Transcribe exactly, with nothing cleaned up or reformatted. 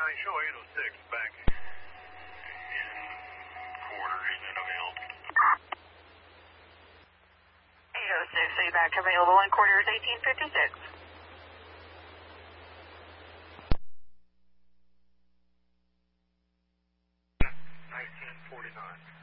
show eight oh six back in quarter isn't available. eight oh six, say back available in quarters eighteen fifty-six. nineteen forty-nine.